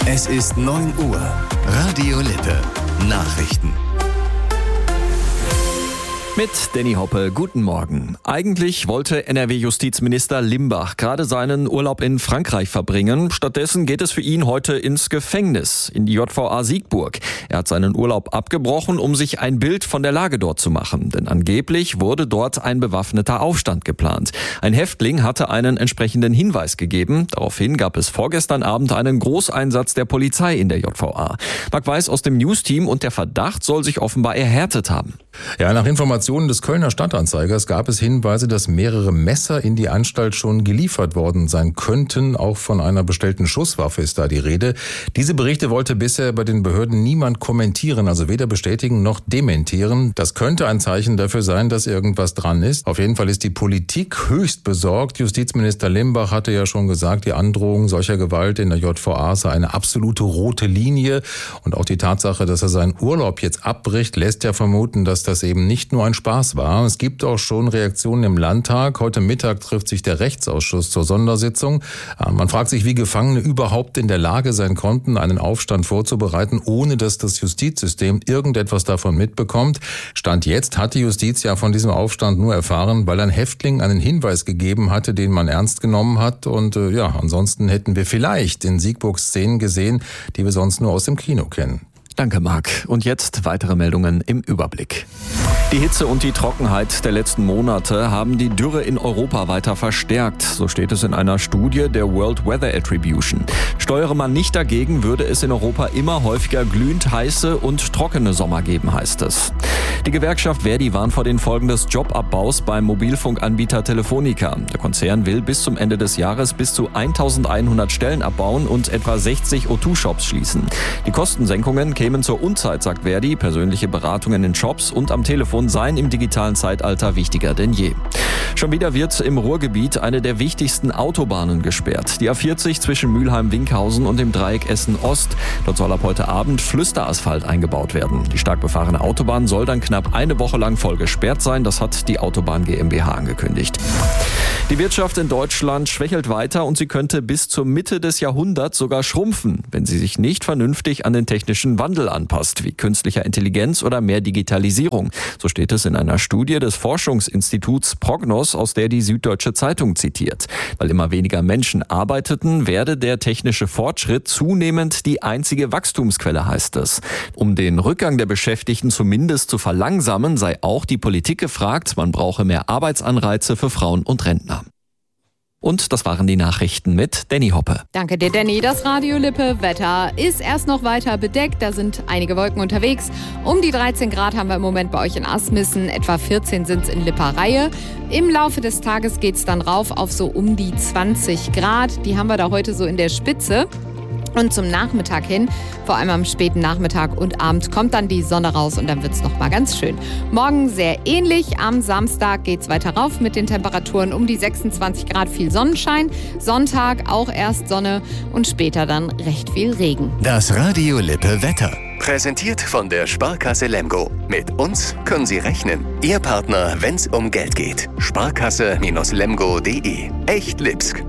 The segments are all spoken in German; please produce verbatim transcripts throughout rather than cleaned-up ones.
Es ist neun Uhr. Radio Lippe. Nachrichten. Mit Danny Hoppe, guten Morgen. Eigentlich wollte N R W-Justizminister Limbach gerade seinen Urlaub in Frankreich verbringen. Stattdessen geht es für ihn heute ins Gefängnis, in die J V A Siegburg. Er hat seinen Urlaub abgebrochen, um sich ein Bild von der Lage dort zu machen. Denn angeblich wurde dort ein bewaffneter Aufstand geplant. Ein Häftling hatte einen entsprechenden Hinweis gegeben. Daraufhin gab es vorgestern Abend einen Großeinsatz der Polizei in der J V A. Marc Weiß aus dem Newsteam, und der Verdacht soll sich offenbar erhärtet haben. Ja, nach Informationen des Kölner Stadtanzeigers gab es Hinweise, dass mehrere Messer in die Anstalt schon geliefert worden sein könnten. Auch von einer bestellten Schusswaffe ist da die Rede. Diese Berichte wollte bisher bei den Behörden niemand kommentieren, also weder bestätigen noch dementieren. Das könnte ein Zeichen dafür sein, dass irgendwas dran ist. Auf jeden Fall ist die Politik höchst besorgt. Justizminister Limbach hatte ja schon gesagt, die Androhung solcher Gewalt in der J V A sei eine absolute rote Linie. Und auch die Tatsache, dass er seinen Urlaub jetzt abbricht, lässt ja vermuten, dass das eben nicht nur ein Spaß war. Es gibt auch schon Reaktionen im Landtag. Heute Mittag trifft sich der Rechtsausschuss zur Sondersitzung. Man fragt sich, wie Gefangene überhaupt in der Lage sein konnten, einen Aufstand vorzubereiten, ohne dass das Justizsystem irgendetwas davon mitbekommt. Stand jetzt hat die Justiz ja von diesem Aufstand nur erfahren, weil ein Häftling einen Hinweis gegeben hatte, den man ernst genommen hat. Und äh, ja, ansonsten hätten wir vielleicht in Siegburg Szenen gesehen, die wir sonst nur aus dem Kino kennen. Danke, Marc. Und jetzt weitere Meldungen im Überblick. Die Hitze und die Trockenheit der letzten Monate haben die Dürre in Europa weiter verstärkt. So steht es in einer Studie der World Weather Attribution. Steuere man nicht dagegen, würde es in Europa immer häufiger glühend heiße und trockene Sommer geben, heißt es. Die Gewerkschaft Verdi warnt vor den Folgen des Jobabbaus beim Mobilfunkanbieter Telefonica. Der Konzern will bis zum Ende des Jahres bis zu eintausendeinhundert Stellen abbauen und etwa sechzig O zwei Shops schließen. Die Kostensenkungen kämen zur Unzeit, sagt Verdi. Persönliche Beratungen in Shops und am Telefon seien im digitalen Zeitalter wichtiger denn je. Schon wieder wird im Ruhrgebiet eine der wichtigsten Autobahnen gesperrt. Die A vierzig zwischen Mülheim-Winkhausen und dem Dreieck Essen-Ost. Dort soll ab heute Abend Flüsterasphalt eingebaut werden. Die stark befahrene Autobahn soll dann knapp eine Woche lang voll gesperrt sein. Das hat die Autobahn GmbH angekündigt. Die Wirtschaft in Deutschland schwächelt weiter und sie könnte bis zur Mitte des Jahrhunderts sogar schrumpfen, wenn sie sich nicht vernünftig an den technischen Wandel anpasst, wie künstlicher Intelligenz oder mehr Digitalisierung. So steht es in einer Studie des Forschungsinstituts Prognos, aus der die Süddeutsche Zeitung zitiert. Weil immer weniger Menschen arbeiteten, werde der technische Fortschritt zunehmend die einzige Wachstumsquelle, heißt es. Um den Rückgang der Beschäftigten zumindest zu verlangsamen, sei auch die Politik gefragt. Man brauche mehr Arbeitsanreize für Frauen und Rentner. Und das waren die Nachrichten mit Danny Hoppe. Danke dir, Danny. Das Radio Lippe Wetter ist erst noch weiter bedeckt. Da sind einige Wolken unterwegs. Um die dreizehn Grad haben wir im Moment bei euch in Asmissen. Etwa vierzehn sind es in Lipperreihe. Im Laufe des Tages geht es dann rauf auf so um die zwanzig Grad. Die haben wir da heute so in der Spitze. Und zum Nachmittag hin, vor allem am späten Nachmittag und Abend, kommt dann die Sonne raus und dann wird es nochmal ganz schön. Morgen sehr ähnlich. Am Samstag geht es weiter rauf mit den Temperaturen um die sechsundzwanzig Grad, viel Sonnenschein. Sonntag auch erst Sonne und später dann recht viel Regen. Das Radio Lippe Wetter. Präsentiert von der Sparkasse Lemgo. Mit uns können Sie rechnen. Ihr Partner, wenn es um Geld geht. Sparkasse Lemgo punkt de. Echt Lipsk.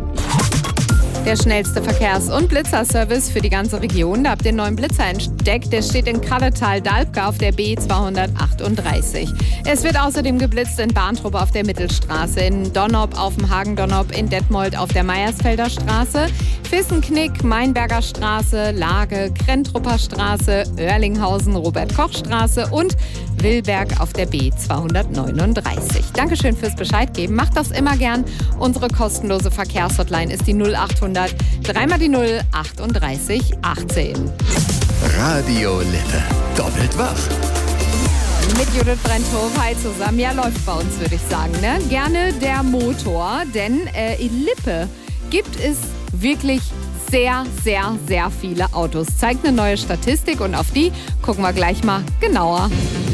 Der schnellste Verkehrs- und Blitzerservice für die ganze Region. Da habt ihr einen neuen Blitzer entdeckt. Der steht in Kalletal-Dalbke auf der B zweihundertachtunddreißig. Es wird außerdem geblitzt in Bahntrupp auf der Mittelstraße, in Donnop auf dem Hagen-Donnop, in Detmold auf der Meiersfelder Straße, Fissenknick, Mainberger Straße, Lage, Krentrupper Straße, Oerlinghausen, Robert-Koch-Straße und Willberg auf der B zweihundertneununddreißig. Dankeschön fürs Bescheid geben. Macht das immer gern. Unsere kostenlose Verkehrshotline ist die null achthundert dreimal die null achtunddreißig achtzehn. Radio Lippe. Doppelt wach. Mit Judith Brenthoff, hi zusammen. Ja, läuft bei uns, würde ich sagen. Ne? Gerne der Motor, denn äh, in Lippe gibt es wirklich sehr, sehr, sehr viele Autos. Zeigt eine neue Statistik und auf die gucken wir gleich mal genauer.